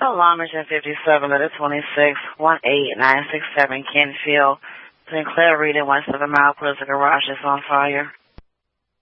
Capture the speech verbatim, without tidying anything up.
Alarm engine fifty-seven, letter twenty-six, one eight nine six seven, Kenfield, Sinclair, reading one seven mile, close the garage is on fire.